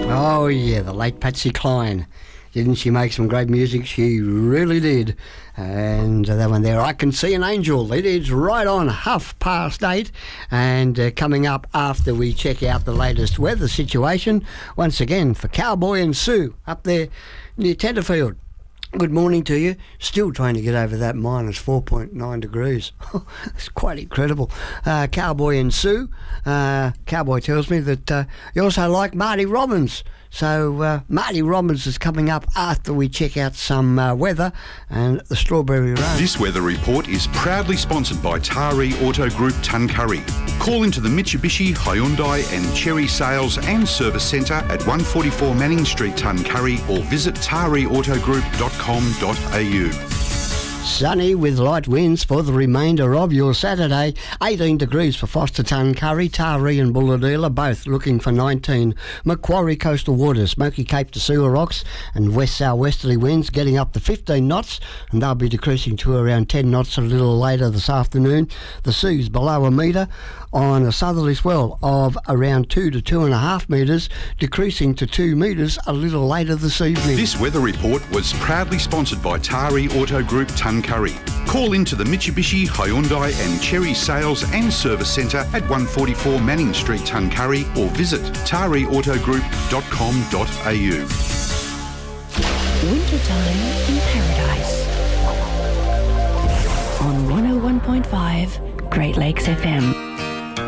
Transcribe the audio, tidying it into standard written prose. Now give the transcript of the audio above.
Oh yeah, the late Patsy Cline. Didn't she make some great music? She really did. And that one there, I Can See an Angel. It is right on 8:30. And coming up after we check out the latest weather situation, once again for Cowboy and Sue up there near Tenterfield. Good morning to you. Still trying to get over that minus 4.9 degrees. It's quite incredible. Cowboy and Sue. Cowboy tells me that you also like Marty Robbins. So Marty Robbins is coming up after we check out some weather and the Strawberry Run. This weather report is proudly sponsored by Taree Auto Group Tuncurry. Call into the Mitsubishi, Hyundai and Cherry Sales and Service Centre at 144 Manning Street, Tuncurry, or visit tareeautogroup.com.au. Sunny with light winds for the remainder of your Saturday. 18 degrees for Foster, Tuncurry, Taree and Bulahdelah, both looking for 19. Macquarie coastal waters, Smoky Cape to Seal Rocks and west-southwesterly winds getting up to 15 knots, and they'll be decreasing to around 10 knots a little later this afternoon. The sea's below a metre on a southerly swell of around 2 to 2.5 metres, decreasing to 2 metres a little later this evening. This weather report was proudly sponsored by Taree Auto Group Tuncurry. Call into the Mitsubishi, Hyundai and Cherry Sales and Service Centre at 144 Manning Street, Tuncurry, or visit tareeautogroup.com.au. Wintertime in Paradise on 101.5 Great Lakes FM.